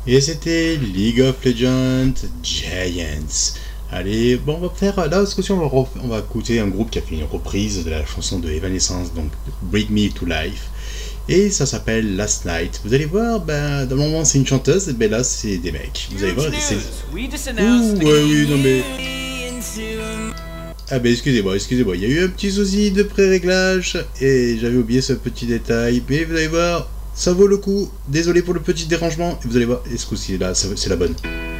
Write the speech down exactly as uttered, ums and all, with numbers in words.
Et c'était League of Legends Giants. Allez, bon, on va faire. Là, ce coup-ci, on va, ref... on va écouter un groupe qui a fait une reprise de la chanson de Evanescence, donc Bring Me to Life. Et ça s'appelle Last Night. Vous allez voir, ben, dans le moment c'est une chanteuse, et ben là c'est des mecs. Vous allez voir, c'est. Ouh, ouais, oui, non mais. Ah ben excusez-moi, excusez-moi, il y a eu un petit souci de pré-réglage et j'avais oublié ce petit détail, mais vous allez voir, ça vaut le coup. Désolé pour le petit dérangement, et vous allez voir, et ce coup-ci là, c'est la bonne.